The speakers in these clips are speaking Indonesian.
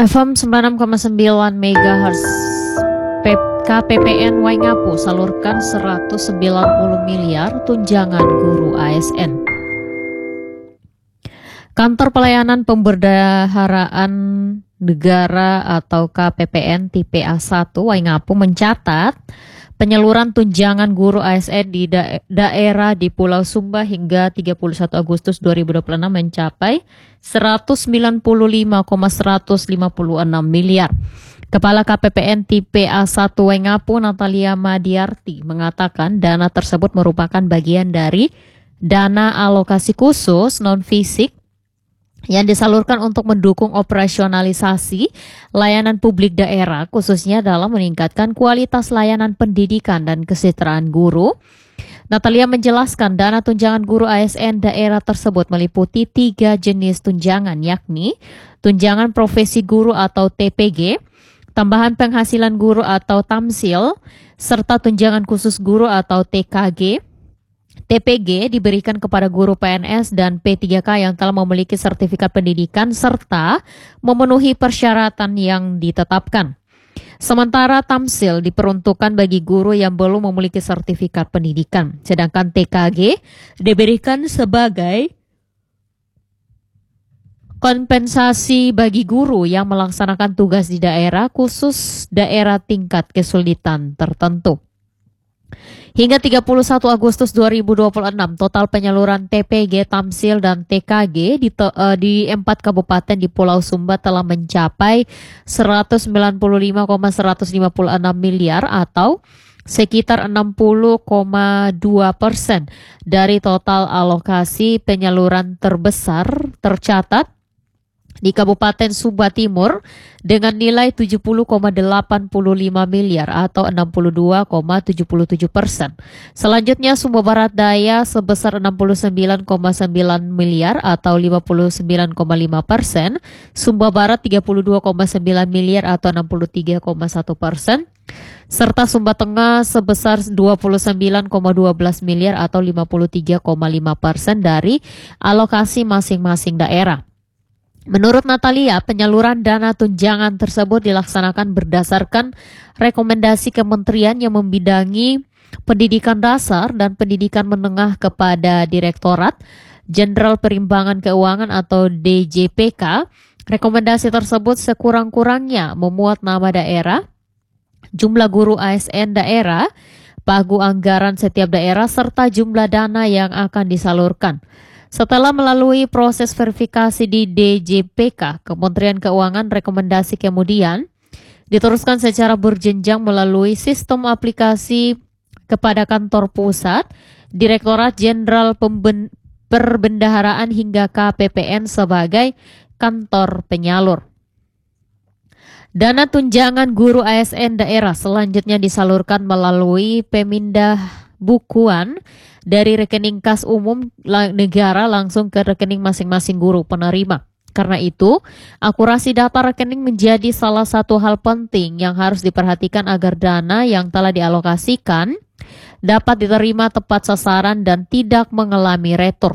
FM 96,9 MHz KPPN Waingapu salurkan 190 miliar tunjangan guru ASN. Kantor Pelayanan Pemberdaharaan Negara atau KPPN tipe A1 Waingapu mencatat penyaluran tunjangan guru ASN di daerah di Pulau Sumba hingga 31 Agustus 2026 mencapai 195,156 miliar. Kepala KPPN tipe A1 Waingapu Natalia Madiarti mengatakan dana tersebut merupakan bagian dari dana alokasi khusus non-fisik yang disalurkan untuk mendukung operasionalisasi layanan publik daerah, khususnya dalam meningkatkan kualitas layanan pendidikan dan kesejahteraan guru. Natalia menjelaskan dana tunjangan guru ASN daerah tersebut meliputi 3 jenis tunjangan, yakni tunjangan profesi guru atau TPG, tambahan penghasilan guru atau tamsil, serta tunjangan khusus guru atau TKG. TPG diberikan kepada guru PNS dan P3K yang telah memiliki sertifikat pendidikan serta memenuhi persyaratan yang ditetapkan. Sementara tamsil diperuntukkan bagi guru yang belum memiliki sertifikat pendidikan. Sedangkan TKG diberikan sebagai kompensasi bagi guru yang melaksanakan tugas di daerah khusus daerah tingkat kesulitan tertentu. Hingga 31 Agustus 2026, total penyaluran TPG, tamsil, dan TKG di 4 kabupaten di Pulau Sumba telah mencapai 195,156 miliar atau sekitar 60,2% dari total alokasi penyaluran terbesar tercatat di Kabupaten Sumba Timur dengan nilai 70,85 miliar atau 62,77%. Selanjutnya Sumba Barat Daya sebesar 69,9 miliar atau 59,5%, Sumba Barat 32,9 miliar atau 63,1%, serta Sumba Tengah sebesar 29,12 miliar atau 53,5% dari alokasi masing-masing daerah. Menurut Natalia, penyaluran dana tunjangan tersebut dilaksanakan berdasarkan rekomendasi kementerian yang membidangi pendidikan dasar dan pendidikan menengah kepada Direktorat Jenderal Perimbangan Keuangan atau DJPK. Rekomendasi tersebut sekurang-kurangnya memuat nama daerah, jumlah guru ASN daerah, pagu anggaran setiap daerah, serta jumlah dana yang akan disalurkan. Setelah melalui proses verifikasi di DJPK, Kementerian Keuangan rekomendasi kemudian diteruskan secara berjenjang melalui sistem aplikasi kepada kantor pusat, Direktorat Jenderal Perbendaharaan hingga KPPN sebagai kantor penyalur. Dana tunjangan guru ASN daerah selanjutnya disalurkan melalui pemindah bukuan dari rekening kas umum negara langsung ke rekening masing-masing guru penerima. Karena itu, akurasi data rekening menjadi salah satu hal penting yang harus diperhatikan agar dana yang telah dialokasikan dapat diterima tepat sasaran dan tidak mengalami retur.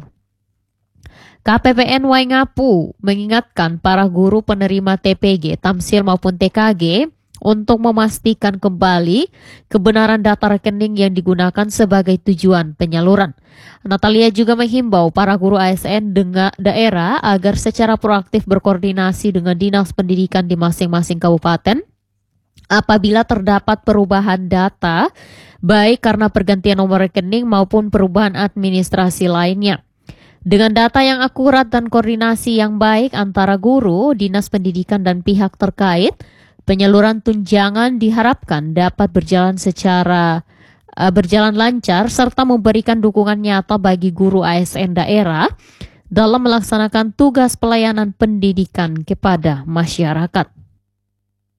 KPPN Waingapu mengingatkan para guru penerima TPG, tamsil maupun TKG untuk memastikan kembali kebenaran data rekening yang digunakan sebagai tujuan penyaluran. Natalia juga menghimbau para guru ASN dengan daerah agar secara proaktif berkoordinasi dengan dinas pendidikan di masing-masing kabupaten apabila terdapat perubahan data, baik karena pergantian nomor rekening maupun perubahan administrasi lainnya. Dengan data yang akurat dan koordinasi yang baik antara guru, dinas pendidikan, dan pihak terkait, penyaluran tunjangan diharapkan dapat berjalan lancar serta memberikan dukungan nyata bagi guru ASN daerah dalam melaksanakan tugas pelayanan pendidikan kepada masyarakat.